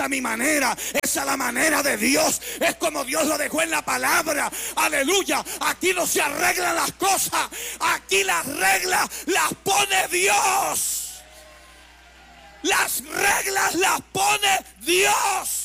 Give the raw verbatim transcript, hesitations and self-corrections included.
a mi manera, esa es la manera de Dios, es como Dios lo dejó en la palabra. Aleluya, aquí no se arreglan las cosas, aquí las reglas las pone Dios. Las reglas las pone Dios.